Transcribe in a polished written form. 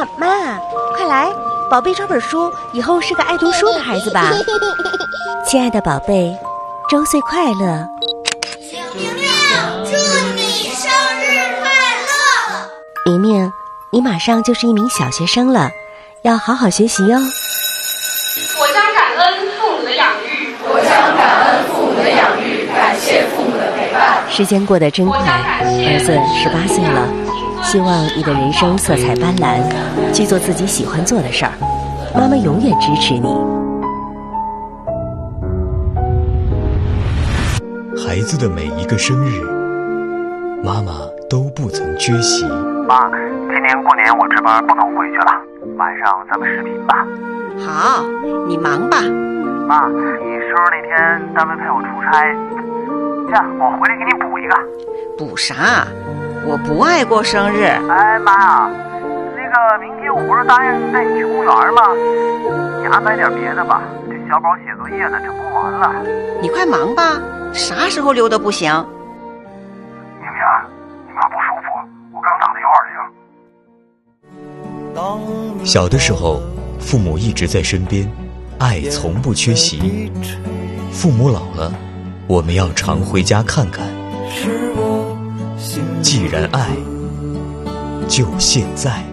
妈，快来，宝贝找本书，以后是个爱读书的孩子吧。亲爱的宝贝，周岁快乐！ 明明，祝你生日快乐！ 明明，你马上就是一名小学生了，要好好学习哟。 我将感恩父母的养育， 我将感恩父母的养育，感谢父母的陪伴。 时间过得真快，儿子18岁了，希望你的人生色彩斑斓，去做自己喜欢做的事儿。妈妈永远支持你。 孩子的每一个生日，妈妈都不曾缺席。 妈，今年过年我值班不能回去了，晚上咱们视频吧。 好，你忙吧。 妈，你生日那天单位派我出差，这样我回来给你补一个。 补啥？我不爱过生日。 哎妈，那个明天我不是答应带你去公园吗？你安排点别的吧，这小宝写作业呢，整不完了。 你快忙吧，啥时候留都不行。 明明，你妈不舒服，我刚打电话去。 小的时候，父母一直在身边，爱从不缺席。父母老了，我们要常回家看看。既然爱，就现在。